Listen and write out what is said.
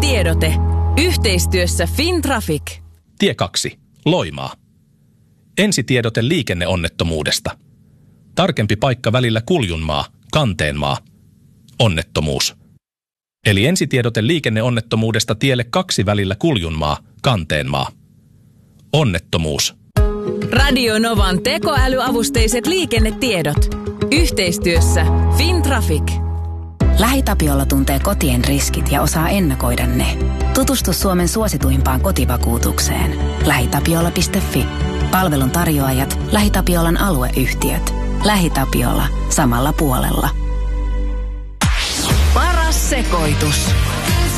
Liikennetiedote. Yhteistyössä Fintraffic. Tie 2. Loimaa. Ensitiedote liikenneonnettomuudesta. Tarkempi paikka välillä Kuljunmaa, Kanteenmaa. Onnettomuus. Eli ensitiedote liikenneonnettomuudesta tielle 2 välillä Kuljunmaa, Kanteenmaa. Onnettomuus. Radio Novan tekoälyavusteiset liikennetiedot. Yhteistyössä Fintraffic. LähiTapiola tuntee kotien riskit ja osaa ennakoida ne. Tutustu Suomen suosituimpaan kotivakuutukseen. LähiTapiola.fi. Palvelun tarjoajat, LähiTapiolan alueyhtiöt. LähiTapiola. Samalla puolella. Paras sekoitus.